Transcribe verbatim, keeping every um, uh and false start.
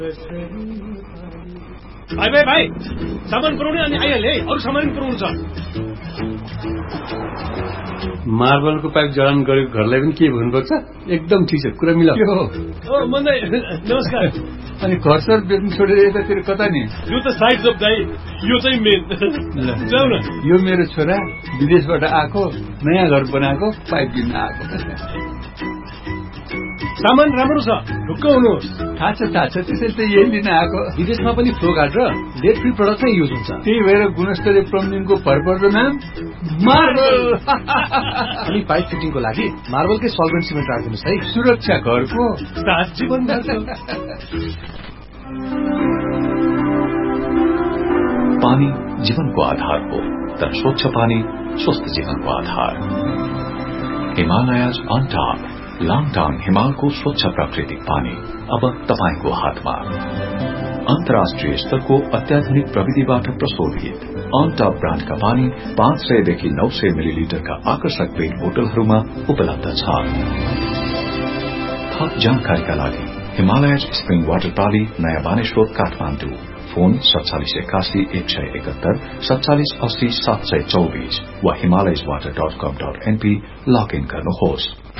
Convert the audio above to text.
भाइ भाइ भाइ सामान पुऱ्याउने अनि आइहाले अरू सामान पनि पुऱ्याउनु छ। मार्बलको पाइप जडान गरेको घरलाई पनि के भन्नुपर्छ? एकदम ठिक छ, कुरा मिलाऊ। ओ मन्दै नमस्कार। अनि घर सर बेच्नु छोडेर यतातिर कता नि? यो त साइड जब दाइ, यो चाहिँ मेन। जाऊ न। यो मेरो छोरा विदेशबाट आएको, नयाँ घर बनाएको, पाइप दिन आएको। सामान राम्रो छ, ढुक्क हुनुहोस्। थाहा छ थाहा छ, त्यसैले त यही लिन आएको। विदेशमा पनि फ्लो गार्ड र लेड फ्री प्रडक्ट नै युज हुन्छ। त्यही भएर गुणस्तरीय प्लम्बिङको भरपर्दो नाम मार्बल। अनि पाइप फिटिङको लागि मार्बलकै सल्भेन्ट सिमेन्ट राखिदिनुहोस् है। सुरक्षा घरको साथ जीवन गर्छ। पानी जीवनको आधार हो, तर स्वच्छ पानी स्वस्थ जीवनको आधार। हिमालयज अन टॉप, लाङटाङ हिमालको स्वच्छ प्राकृतिक पानी अब तपाईको हातमा। अन्तर्राष्ट्रिय स्तरको अत्याधुनिक प्रविधिबाट प्रशोधित अन टॉप ब्रान्डका पानी पाँच सयदेखि नौ सय मिलिलिटरका आकर्षक पेट बोतलहरूमा उपलब्ध छ। थप जानकारीका लागि हिमालयज स्प्रिङ वाटर प्राली, नयाँ बानेश्वर, काठमाडौँ। फोन सत्तालिस एकासी एक सय एकहत्तर सत्तालिस अस्सी सात सय चौबीस वा Himalayas water dot com dot NP log in गर्नुहोस्।